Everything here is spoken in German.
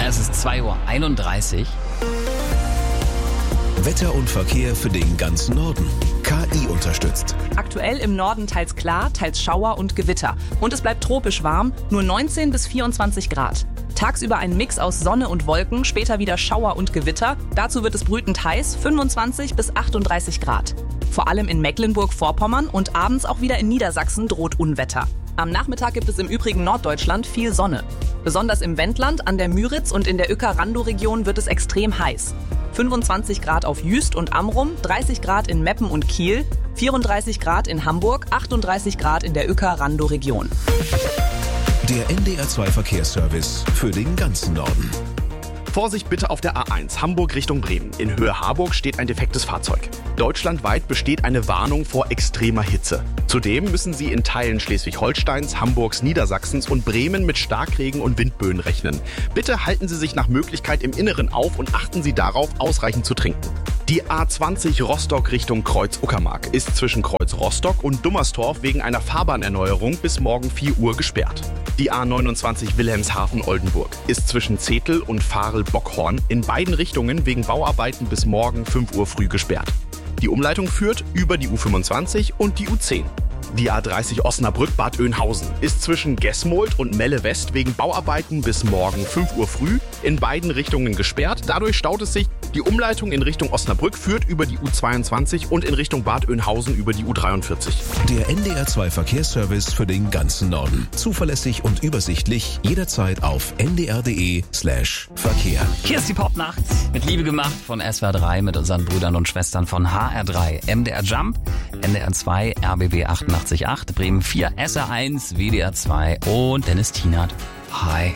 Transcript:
Es ist 2:31 Uhr. Wetter und Verkehr für den ganzen Norden. KI unterstützt. Aktuell im Norden teils klar, teils Schauer und Gewitter. Und es bleibt tropisch warm, nur 19 bis 24 Grad. Tagsüber ein Mix aus Sonne und Wolken, später wieder Schauer und Gewitter. Dazu wird es brütend heiß, 25 bis 38 Grad. Vor allem in Mecklenburg-Vorpommern und abends auch wieder in Niedersachsen droht Unwetter. Am Nachmittag gibt es im übrigen Norddeutschland viel Sonne. Besonders im Wendland, an der Müritz und in der Uecker-Randow-Region wird es extrem heiß. 25 Grad auf Jüst und Amrum, 30 Grad in Meppen und Kiel, 34 Grad in Hamburg, 38 Grad in der Uecker-Randow-Region. Der NDR2 Verkehrsservice für den ganzen Norden. Vorsicht bitte auf der A1 Hamburg Richtung Bremen. In Höhe Harburg steht ein defektes Fahrzeug. Deutschlandweit besteht eine Warnung vor extremer Hitze. Zudem müssen Sie in Teilen Schleswig-Holsteins, Hamburgs, Niedersachsens und Bremen mit Starkregen und Windböen rechnen. Bitte halten Sie sich nach Möglichkeit im Inneren auf und achten Sie darauf, ausreichend zu trinken. Die A20 Rostock Richtung Kreuz-Uckermark ist zwischen Kreuz Rostock und Dummerstorf wegen einer Fahrbahnerneuerung bis morgen 4 Uhr gesperrt. Die A29 Wilhelmshaven-Oldenburg ist zwischen Zetel und Varel-Bockhorn in beiden Richtungen wegen Bauarbeiten bis morgen 5 Uhr früh gesperrt. Die Umleitung führt über die U25 und die U10. Die A30 Osnabrück-Bad Oeynhausen ist zwischen Gesmold und Melle West wegen Bauarbeiten bis morgen 5 Uhr früh in beiden Richtungen gesperrt. Dadurch staut es sich. Die Umleitung in Richtung Osnabrück führt über die U22 und in Richtung Bad Oeynhausen über die U43. Der NDR2 Verkehrsservice für den ganzen Norden. Zuverlässig und übersichtlich, jederzeit auf ndr.de/Verkehr. Hier ist die Popnacht mit Liebe gemacht von SWR 3 mit unseren Brüdern und Schwestern von HR3, MDR Jump, NDR 2, RBB 88.8, Bremen 4, SR1, WDR 2 und Dennis Tienert. Hi.